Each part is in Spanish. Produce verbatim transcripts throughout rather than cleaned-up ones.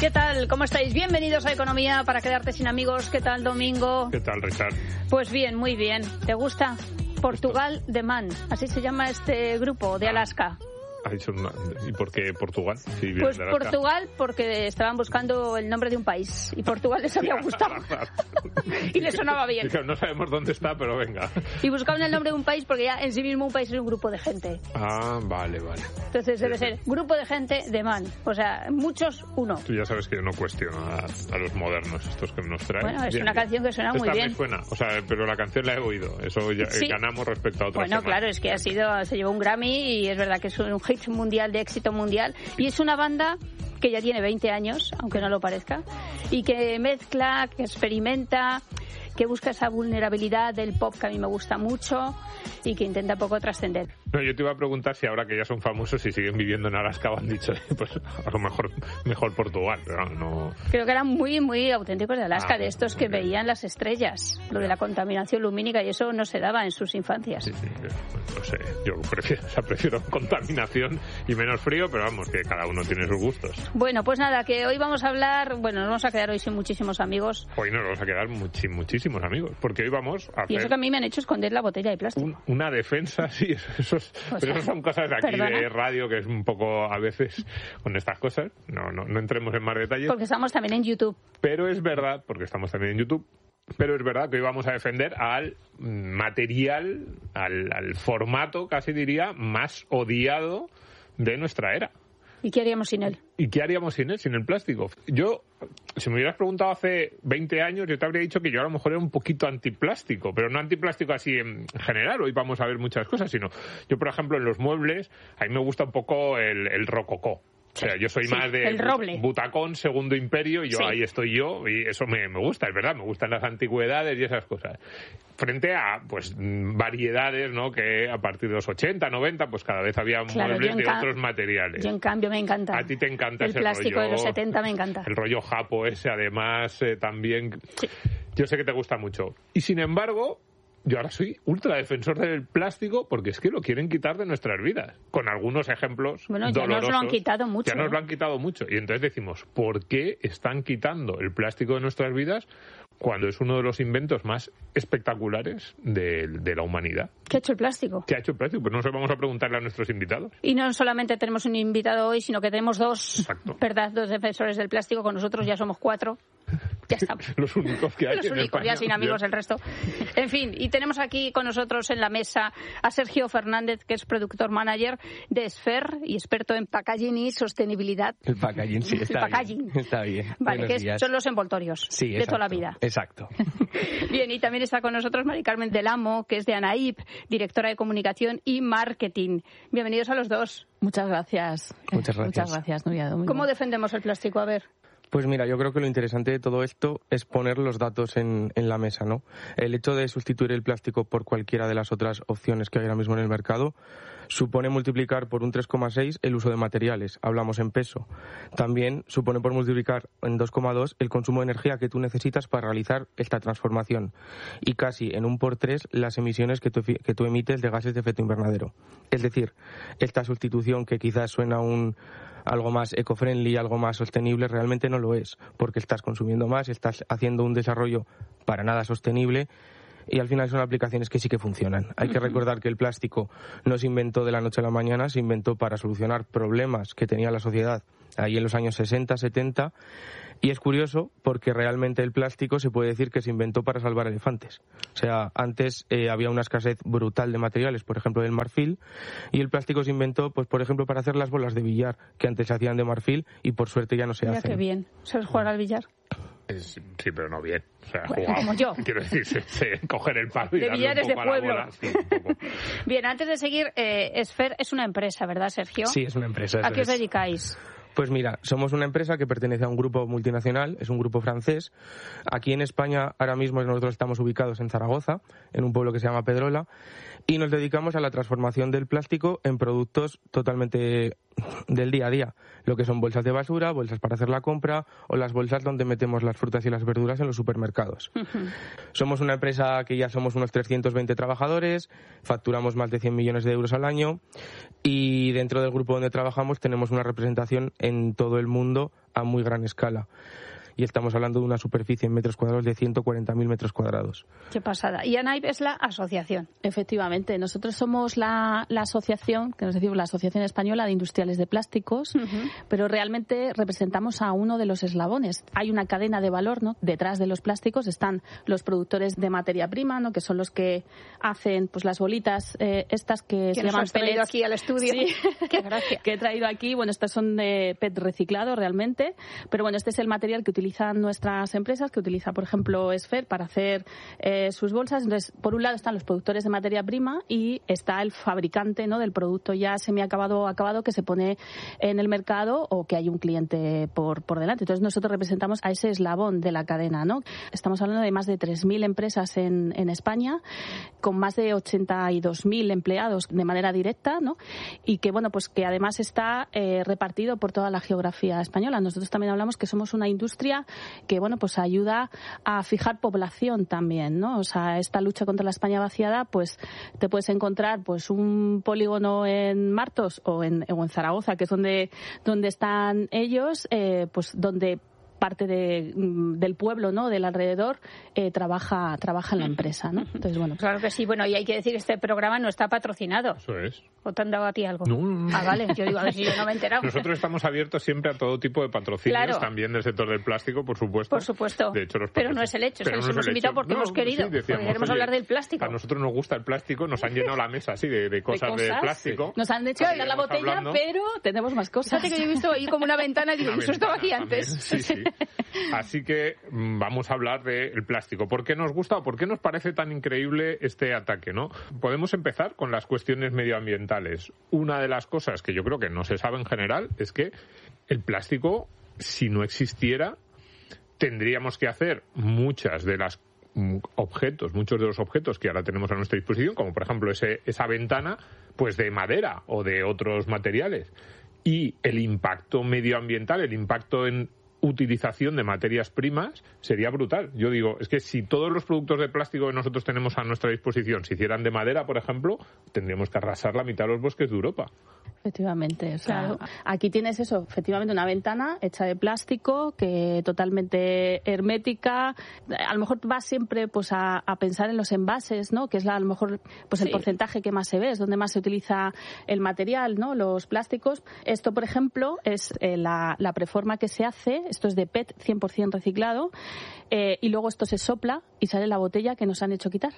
¿Qué tal? ¿Cómo estáis? Bienvenidos a Economía para quedarte sin amigos. ¿Qué tal, Domingo? ¿Qué tal, Richard? Pues bien, muy bien. ¿Te gusta? Portugal de Man, así se llama este grupo de Alaska. Ha dicho una... ¿Y por qué Portugal? Sí, pues Portugal porque estaban buscando el nombre de un país y Portugal les había gustado y les sonaba bien. No sabemos dónde está, pero venga. Y buscaban el nombre de un país porque ya en sí mismo un país es un grupo de gente. Ah, vale, vale. Entonces debe ser grupo de gente de Man. O sea, muchos, uno. Tú ya sabes que yo no cuestiono a, a los modernos, estos que nos traen. Bueno, es bien, una bien. canción que suena muy Esta bien. Me suena, o sea, pero la canción la he oído. Eso ya Sí. ganamos respecto a otras Bueno, semanas. claro, es que ha sido, se llevó un Grammy y es verdad que es un hit mundial, de éxito mundial, y es una banda que ya tiene veinte años, aunque no lo parezca, y que mezcla, que experimenta, que busca esa vulnerabilidad del pop que a mí me gusta mucho y que intenta poco trascender. No, yo te iba a preguntar si ahora que ya son famosos y siguen viviendo en Alaska o han dicho, pues a lo mejor mejor Portugal, pero no... Creo que eran muy, muy auténticos de Alaska, ah, de estos que okay. veían las estrellas, lo de la contaminación lumínica, y eso no se daba en sus infancias. Sí, sí, no sé, yo prefiero, o sea, prefiero contaminación y menos frío, pero vamos, que cada uno tiene sus gustos. Bueno, pues nada, que hoy vamos a habber, bueno, nos vamos a quedar hoy sin muchísimos amigos. Hoy nos vamos a quedar muchi, muchísimos amigos, porque hoy vamos a hacer... Y eso que a mí me han hecho esconder la botella de plástico. Un, una defensa, sí, eso es, o pero sea, eso son cosas de aquí ¿perdona? de radio, que es un poco a veces con estas cosas, no, no, no entremos en más detalles. Porque estamos también en YouTube. Pero es verdad, porque estamos también en YouTube, pero es verdad que hoy vamos a defender al material, al, al formato, casi diría, más odiado de nuestra era. ¿Y qué haríamos sin él? ¿Y qué haríamos sin él, sin el plástico? Yo, si me hubieras preguntado hace veinte años, yo te habría dicho que yo a lo mejor era un poquito antiplástico, pero no antiplástico así en general, hoy vamos a ver muchas cosas, sino yo, por ejemplo, en los muebles, a mí me gusta un poco el, el rococó. O sea, yo soy sí, más de el roble. Butacón, Segundo Imperio, y yo sí. ahí estoy yo, y eso me, me gusta, es verdad, me gustan las antigüedades y esas cosas. Frente a, pues, variedades, ¿no?, que a partir de los ochenta, noventa, pues cada vez había claro, muebles de ca- otros materiales. Yo, en cambio, me encanta. A ti te encanta el ese plástico rollo, de los setenta, me encanta. El rollo japo ese, además, eh, también... Sí. Yo sé que te gusta mucho. Y sin embargo... Yo ahora soy ultra defensor del plástico porque es que lo quieren quitar de nuestras vidas. Con algunos ejemplos bueno, ya dolorosos. nos lo han quitado mucho. Ya nos ¿eh? lo han quitado mucho. Y entonces decimos, ¿por qué están quitando el plástico de nuestras vidas cuando es uno de los inventos más espectaculares de, de la humanidad? ¿Qué ha hecho el plástico? ¿Qué ha hecho el plástico? Pues no sé, vamos a preguntarle a nuestros invitados. Y no solamente tenemos un invitado hoy, sino que tenemos dos, Exacto. ¿verdad? Dos defensores del plástico. Con nosotros ya somos cuatro. Ya estamos. Los únicos que hay Los en únicos, España. ya sin amigos el resto. En fin, y tenemos aquí con nosotros en la mesa a Sergio Fernández, que es productor manager de Esfer y experto en packaging y sostenibilidad. El packaging, sí, está el packaging. bien. Está bien. Vale, Buenos que es, días. son los envoltorios sí, de exacto, toda la vida. Exacto. Bien, y también está con nosotros Mari Carmen del Amo, que es de Anaip, directora de comunicación y marketing. Bienvenidos a los dos. Muchas gracias. Muchas gracias. Muchas gracias, Nuria. Domingo. ¿Cómo defendemos el plástico? A ver. Pues mira, yo creo que lo interesante de todo esto es poner los datos en, en la mesa, ¿no? El hecho de sustituir el plástico por cualquiera de las otras opciones que hay ahora mismo en el mercado supone multiplicar por un tres coma seis el uso de materiales, hablamos en peso. También supone por multiplicar en dos coma dos el consumo de energía que tú necesitas para realizar esta transformación y casi en un por tres las emisiones que tú, que tú emites de gases de efecto invernadero. Es decir, esta sustitución que quizás suena un algo más eco-friendly, algo más sostenible, realmente no lo es, porque estás consumiendo más, estás haciendo un desarrollo para nada sostenible y al final son aplicaciones que sí que funcionan. Hay que recordar que el plástico no se inventó de la noche a la mañana, se inventó para solucionar problemas que tenía la sociedad ahí en los años sesenta, setenta, y es curioso porque realmente el plástico se puede decir que se inventó para salvar elefantes. O sea, antes eh, había una escasez brutal de materiales, por ejemplo del marfil, y el plástico se inventó, pues por ejemplo, para hacer las bolas de billar, que antes se hacían de marfil y por suerte ya no se Mira hacen. qué bien. ¿Sabes jugar al billar? Es, sí, pero no bien. O sea, Bueno, jugado. como yo. Quiero decir, se, se, coger el palo y De darle billares un de poco a la pueblo. bola. Sí, un poco. Bien, antes de seguir, eh, Esfer es una empresa, ¿verdad, Sergio? Sí, es una empresa. ¿A eso qué os es. dedicáis? Pues mira, somos una empresa que pertenece a un grupo multinacional, es un grupo francés. Aquí en España, ahora mismo nosotros estamos ubicados en Zaragoza, en un pueblo que se llama Pedrola, y nos dedicamos a la transformación del plástico en productos totalmente del día a día, lo que son bolsas de basura, bolsas para hacer la compra o las bolsas donde metemos las frutas y las verduras en los supermercados. Uh-huh. Somos una empresa que ya somos unos trescientos veinte trabajadores, facturamos más de cien millones de euros al año y dentro del grupo donde trabajamos tenemos una representación en todo el mundo a muy gran escala. Y estamos hablando de una superficie en metros cuadrados de ciento cuarenta mil metros cuadrados. Qué pasada. Y ANAIP es la asociación. Efectivamente, nosotros somos la, la asociación, que nos decimos la Asociación Española de Industriales de Plásticos, uh-huh. pero realmente representamos a uno de los eslabones. Hay una cadena de valor, ¿no? Detrás de los plásticos están los productores de materia prima, ¿no? Que son los que hacen pues las bolitas eh, estas que, que se nos llaman has traído pellets. Aquí al estudio. Sí. Qué gracia. Que he traído aquí. Bueno, estas son de P E T reciclado realmente, pero bueno, este es el material que utilizan nuestras empresas, que utiliza, por ejemplo, Esfer para hacer eh, sus bolsas. Entonces, por un lado están los productores de materia prima y está el fabricante, ¿no? del producto ya semiacabado acabado que se pone en el mercado o que hay un cliente por, por delante. Entonces, nosotros representamos a ese eslabón de la cadena, ¿no? Estamos hablando de más de tres mil empresas en, en España, con más de ochenta y dos mil empleados de manera directa, ¿no? Y que, bueno, pues que además está eh, repartido por toda la geografía española. Nosotros también hablamos que somos una industria que, bueno, pues ayuda a fijar población también, ¿no? O sea, esta lucha contra la España vaciada, pues te puedes encontrar pues un polígono en Martos o en, o en Zaragoza, que es donde, donde están ellos, eh, pues donde parte de, del pueblo, ¿no? Del alrededor, eh, trabaja trabaja en la empresa, ¿no? Entonces, bueno. Claro que sí. Bueno, y hay que decir que este programa no está patrocinado. Eso es. ¿O te han dado a ti algo? No, no, no. Ah, vale. Yo digo, a ver si yo no me he enterado. Nosotros estamos abiertos siempre a todo tipo de patrocinios, claro. también del sector del plástico, por supuesto. Por supuesto. De hecho, los pero no es el hecho. Pero es que les no hemos invitado porque no, hemos querido. Sí, decíamos, porque queremos oye, hablar del plástico. A nosotros nos gusta el plástico, nos han llenado la mesa así de, de, cosas, de cosas de plástico. Sí. Nos han hecho quitar la botella, hablando. Pero tenemos más cosas. Fíjate que yo he visto ahí como una ventana y digo, eso estaba aquí antes. Sí, sí. Así que vamos a hablar del plástico. ¿Por qué nos gusta o por qué nos parece tan increíble este ataque, no? Podemos empezar con las cuestiones medioambientales. Una de las cosas que yo creo que no se sabe en general es que el plástico, si no existiera, tendríamos que hacer muchas de las objetos, muchos de los objetos que ahora tenemos a nuestra disposición, como por ejemplo ese, esa ventana, pues de madera o de otros materiales. Y el impacto medioambiental, el impacto en utilización de materias primas sería brutal. Yo digo, es que si todos los productos de plástico que nosotros tenemos a nuestra disposición se hicieran de madera, por ejemplo, tendríamos que arrasar la mitad de los bosques de Europa. Efectivamente, o sea, claro. Aquí tienes eso, efectivamente una ventana hecha de plástico, que totalmente hermética. A lo mejor vas siempre pues a, a pensar en los envases, ¿no? Que es la, a lo mejor pues el sí. porcentaje que más se ve, es donde más se utiliza el material, ¿no? Los plásticos. Esto, por ejemplo, es eh, la, la preforma que se hace. Esto es de P E T cien por ciento reciclado, eh, y luego esto se sopla y sale la botella que nos han hecho quitar.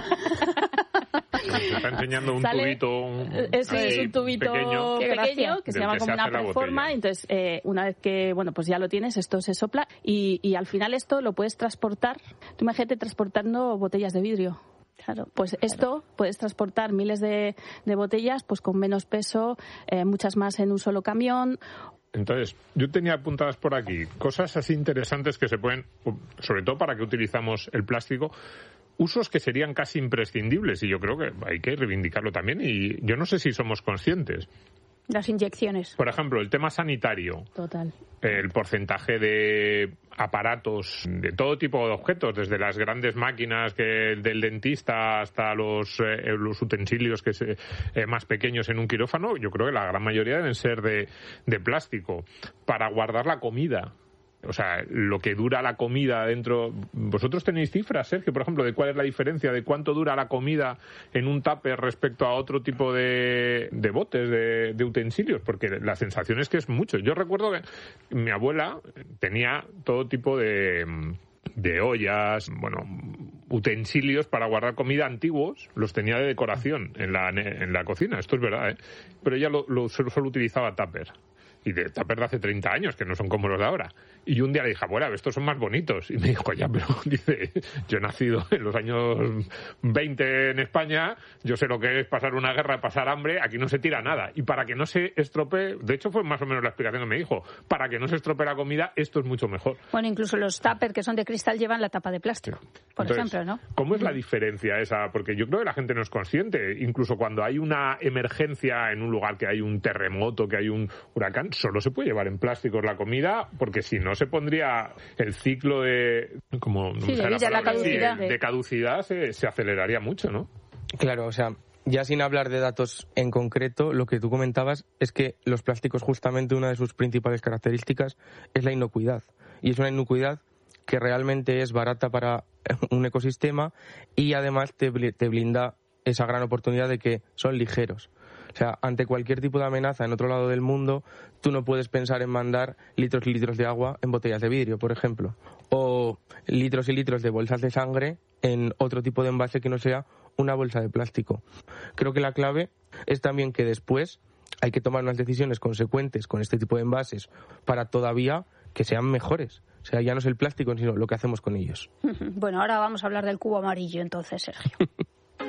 Se está enseñando un Sale, tubito un, eso es un tubito pequeño, pequeño que se llama que como se una preforma. Entonces, eh, una vez que bueno pues ya lo tienes, esto se sopla y, y al final esto lo puedes transportar. Tú imagínate transportando botellas de vidrio. Claro, pues esto puedes transportar miles de, de botellas pues con menos peso, eh, muchas más en un solo camión. Entonces, yo tenía apuntadas por aquí cosas así interesantes que se pueden, sobre todo para que utilizamos el plástico, usos que serían casi imprescindibles, y yo creo que hay que reivindicarlo también, y yo no sé si somos conscientes. Las inyecciones. Por ejemplo, el tema sanitario. Total. El porcentaje de aparatos, de todo tipo de objetos, desde las grandes máquinas que del dentista hasta los, eh, los utensilios que se, eh, más pequeños en un quirófano, yo creo que la gran mayoría deben ser de, de plástico. Para guardar la comida. O sea, lo que dura la comida dentro... ¿Vosotros tenéis cifras, Sergio, por ejemplo, de cuál es la diferencia de cuánto dura la comida en un tupper respecto a otro tipo de, de botes, de, de utensilios? Porque la sensación es que es mucho. Yo recuerdo que mi abuela tenía todo tipo de... de ollas, bueno, utensilios para guardar comida antiguos, los tenía de decoración en la, en la cocina. Esto es verdad, ¿eh? Pero ella lo, lo, solo utilizaba tupper. Y de tupper de hace treinta años, que no son como los de ahora. Y un día le dije, abuela, estos son más bonitos. Y me dijo, ya, pero dice, yo he nacido en los años veinte en España, yo sé lo que es pasar una guerra, pasar hambre, aquí no se tira nada. Y para que no se estropee, de hecho fue más o menos la explicación que me dijo, para que no se estropee la comida, esto es mucho mejor. Bueno, incluso los tupper que son de cristal llevan la tapa de plástico, por Entonces, ejemplo, ¿no? ¿Cómo es la diferencia esa? Porque yo creo que la gente no es consciente. Incluso cuando hay una emergencia en un lugar, que hay un terremoto, que hay un huracán, solo se puede llevar en plásticos la comida, porque si no se pondría el ciclo de como no sí, me sale de, la la palabra, caducidad. Sí, de caducidad se, se aceleraría mucho, ¿no? Claro, o sea, ya sin hablar de datos en concreto, lo que tú comentabas es que los plásticos, justamente una de sus principales características es la inocuidad. Y es una inocuidad que realmente es barata para un ecosistema y además te, te blinda esa gran oportunidad de que son ligeros. O sea, ante cualquier tipo de amenaza en otro lado del mundo, tú no puedes pensar en mandar litros y litros de agua en botellas de vidrio, por ejemplo, o litros y litros de bolsas de sangre en otro tipo de envase que no sea una bolsa de plástico. Creo que la clave es también que después hay que tomar unas decisiones consecuentes con este tipo de envases para todavía que sean mejores. O sea, ya no es el plástico, sino lo que hacemos con ellos. Bueno, ahora vamos a hablar del cubo amarillo, entonces, Sergio.